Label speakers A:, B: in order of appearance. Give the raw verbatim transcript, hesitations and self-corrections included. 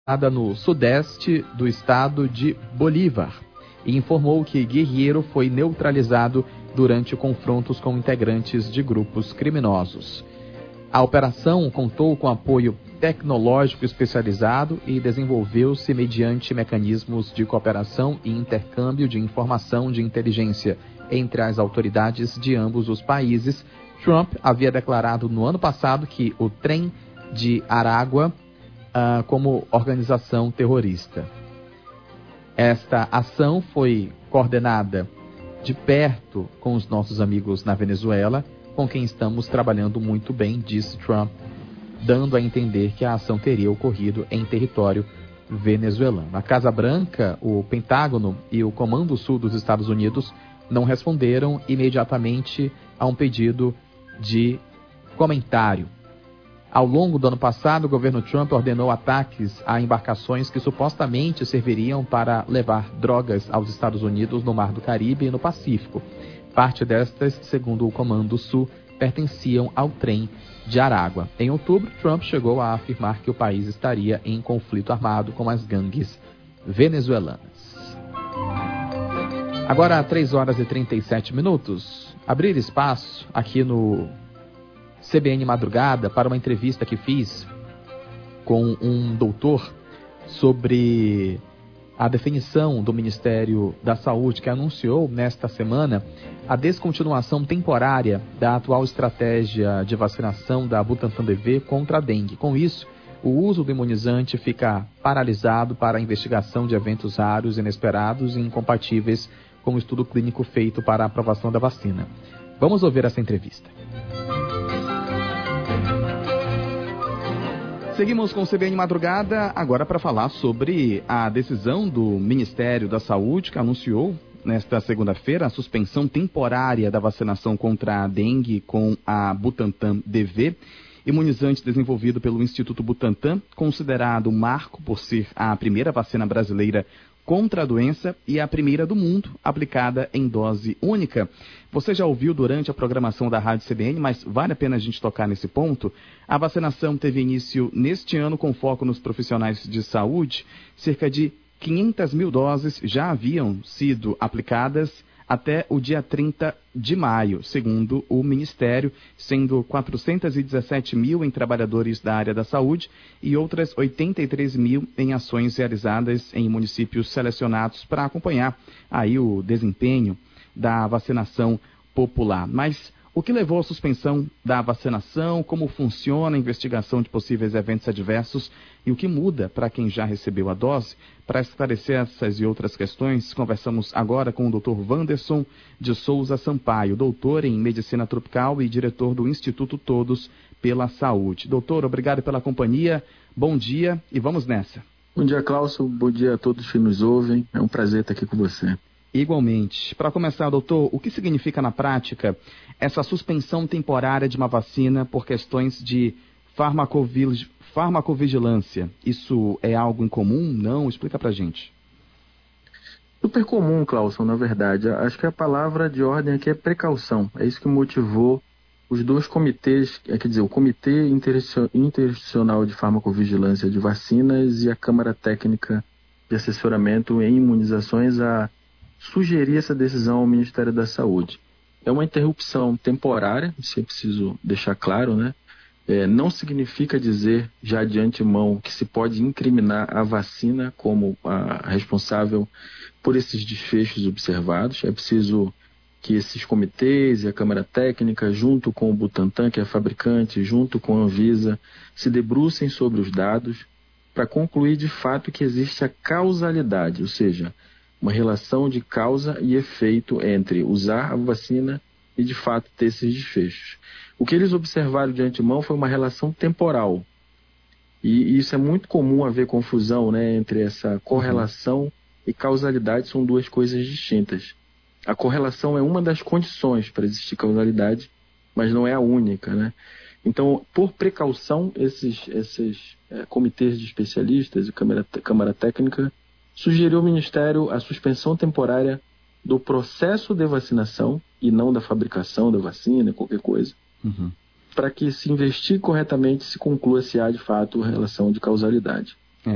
A: no sudeste do estado de Bolívar e informou que Guerreiro foi neutralizado durante confrontos com integrantes de grupos criminosos. A operação contou com apoio tecnológico especializado e desenvolveu-se mediante mecanismos de cooperação e intercâmbio de informação de inteligência entre as autoridades de ambos os países. Trump havia declarado no ano passado que o Trem de Aragua uh, como organização terrorista. Esta ação foi coordenada de perto com os nossos amigos na Venezuela, com quem estamos trabalhando muito bem, disse Trump, dando a entender que a ação teria ocorrido em território venezuelano. A Casa Branca, o Pentágono e o Comando Sul dos Estados Unidos não responderam imediatamente a um pedido de comentário. Ao longo do ano passado, o governo Trump ordenou ataques a embarcações que supostamente serviriam para levar drogas aos Estados Unidos no Mar do Caribe e no Pacífico. Parte destas, segundo o Comando Sul, pertenciam ao Trem de Aragua. Em outubro, Trump chegou a afirmar que o país estaria em conflito armado com as gangues venezuelanas. Agora, três horas e trinta e sete minutos. Abrir espaço aqui no C B N Madrugada para uma entrevista que fiz com um doutor sobre a definição do Ministério da Saúde, que anunciou nesta semana a descontinuação temporária da atual estratégia de vacinação da Butantan D V contra a dengue. Com isso, o uso do imunizante fica paralisado para a investigação de eventos raros, inesperados e incompatíveis com o estudo clínico feito para a aprovação da vacina. Vamos ouvir essa entrevista. Seguimos com o C B N Madrugada, agora para falar sobre a decisão do Ministério da Saúde, que anunciou nesta segunda-feira a suspensão temporária da vacinação contra a dengue com a Butantan D V, imunizante desenvolvido pelo Instituto Butantan, considerado marco por ser a primeira vacina brasileira contra a doença e a primeira do mundo aplicada em dose única. Você já ouviu durante a programação da Rádio C B N, mas vale a pena a gente tocar nesse ponto. A vacinação teve início neste ano com foco nos profissionais de saúde. Cerca de quinhentas mil doses já haviam sido aplicadas até o dia trinta de maio, segundo o Ministério, sendo quatrocentos e dezessete mil em trabalhadores da área da saúde e outras oitenta e três mil em ações realizadas em municípios selecionados para acompanhar aí o desempenho da vacinação popular. Mas o que levou à suspensão da vacinação, como funciona a investigação de possíveis eventos adversos e o que muda para quem já recebeu a dose? Para esclarecer essas e outras questões, conversamos agora com o doutor Wanderson de Souza Sampaio, doutor em Medicina Tropical e diretor do Instituto Todos pela Saúde. Doutor, obrigado pela companhia, bom dia e vamos nessa.
B: Bom dia, Cláudio, bom dia a todos que nos ouvem, é um prazer estar aqui com você.
A: Igualmente. Para começar, doutor, o que significa na prática essa suspensão temporária de uma vacina por questões de farmacovig... farmacovigilância? Isso é algo incomum? Não? Explica pra gente.
B: Super comum, Cláudio, na verdade. Acho que a palavra de ordem aqui é precaução. É isso que motivou os dois comitês, quer dizer, o Comitê Interinstitucional de Farmacovigilância de Vacinas e a Câmara Técnica de Assessoramento em Imunizações a sugerir essa decisão ao Ministério da Saúde. É uma interrupção temporária, isso é preciso deixar claro, né? É, não significa dizer já de antemão que se pode incriminar a vacina como a responsável por esses desfechos observados. É preciso que esses comitês e a Câmara Técnica, junto com o Butantan, que é fabricante, junto com a Anvisa, se debrucem sobre os dados para concluir de fato que existe a causalidade, ou seja, uma relação de causa e efeito entre usar a vacina e, de fato, ter esses desfechos. O que eles observaram de antemão foi uma relação temporal. E isso é muito comum haver confusão, né, entre essa correlação uhum. e causalidade, são duas coisas distintas. A correlação é uma das condições para existir causalidade, mas não é a única, né? Então, por precaução, esses, esses é, comitês de especialistas e Câmara, Câmara Técnica sugeriu ao Ministério a suspensão temporária do processo de vacinação e não da fabricação da vacina, qualquer coisa, uhum. para que se investigue corretamente e se conclua se há, de fato, relação de causalidade.